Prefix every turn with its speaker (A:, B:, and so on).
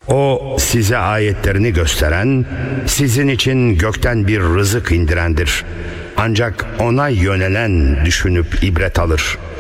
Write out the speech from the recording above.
A: O size ayetlerini gösteren, sizin için gökten bir rızık indirendir. Ancak ona yönelen düşünüp ibret alır.